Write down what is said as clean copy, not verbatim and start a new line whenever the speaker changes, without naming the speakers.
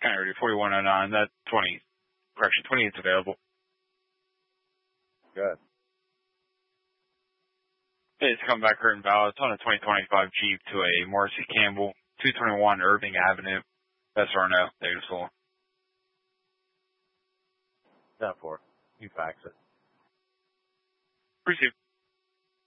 County Radio 4109. That 28's available.
Good.
It's coming back current valid. It's on a 2025 Jeep to a Morrissey Campbell, 221 Irving Avenue. SRNO, Davisville.
10-4. You fax it.
Appreciate it.